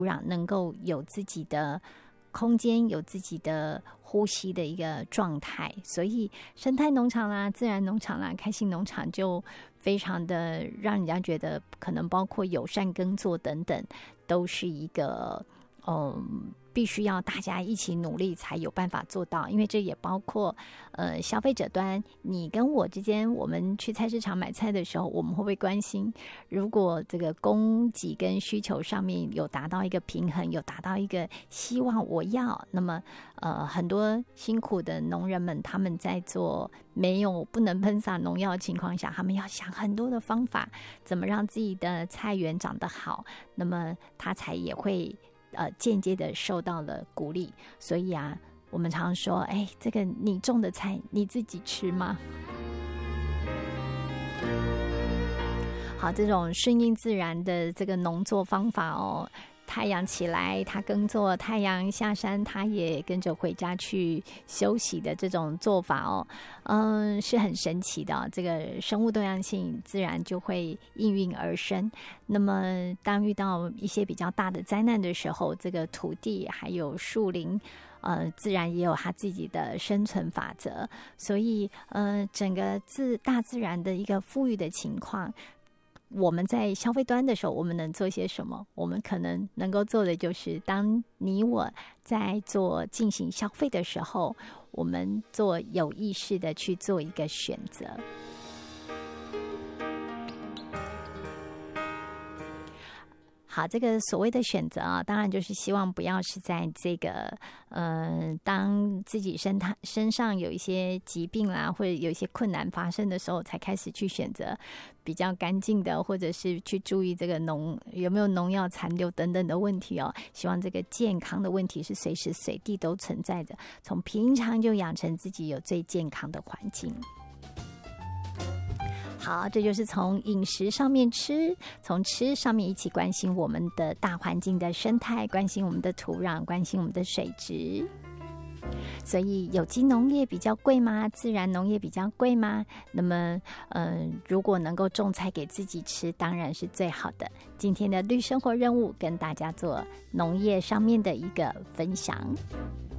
土壤能够有自己的空间，有自己的呼吸的一个状态。所以生态农场啦、自然农场啦、开心农场就非常的让人家觉得，可能包括友善耕作等等，都是一个必须要大家一起努力才有办法做到。因为这也包括消费者端，你跟我之间，我们去菜市场买菜的时候，我们会不会关心，如果这个供给跟需求上面有达到一个平衡，有达到一个希望我要，那么很多辛苦的农人们，他们在做不能喷洒农药的情况下，他们要想很多的方法，怎么让自己的菜园长得好，那么他才也会间接的受到了鼓励。所以啊，我们常说，这个你种的菜你自己吃吗？好，这种顺应自然的这个农作方法哦，太阳起来他耕作，太阳下山他也跟着回家去休息的这种做法哦，是很神奇的。这个生物多样性自然就会应运而生。那么当遇到一些比较大的灾难的时候，这个土地还有树林自然也有它自己的生存法则。所以整个大自然的一个富裕的情况，我们在消费端的时候，我们能做些什么？我们可能能够做的就是，当你我在进行消费的时候，我们做有意识的去做一个选择。好，这个所谓的选择啊，当然就是希望不要是在这个当自己身上有一些疾病啦，或者有一些困难发生的时候，才开始去选择比较干净的，或者是去注意这个有没有农药残留等等的问题哦。希望这个健康的问题是随时随地都存在的，从平常就养成自己有最健康的环境。好，这就是从饮食上面从吃上面一起关心我们的大环境的生态，关心我们的土壤，关心我们的水质。所以有机农业比较贵吗？自然农业比较贵吗？那么如果能够种菜给自己吃，当然是最好的。今天的绿生活任务跟大家做农业上面的一个分享。